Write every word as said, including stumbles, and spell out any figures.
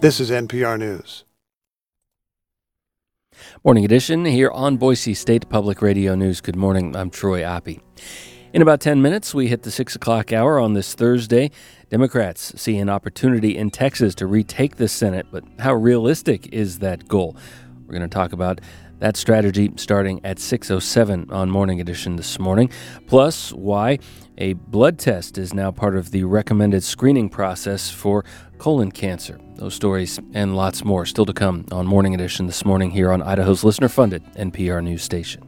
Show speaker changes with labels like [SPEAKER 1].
[SPEAKER 1] This is N P R News.
[SPEAKER 2] Morning edition here on Boise State Public Radio News. Good morning. I'm Troy Oppie. In about ten minutes, we hit the six o'clock hour on this Thursday. Democrats see an opportunity in Texas to retake the Senate, but how realistic is that goal? We're going to talk about that strategy starting at six oh seven on Morning Edition this morning. Plus, why a blood test is now part of the recommended screening process for colon cancer. Those stories and lots more still to come on Morning Edition this morning here on Idaho's listener-funded N P R News Station.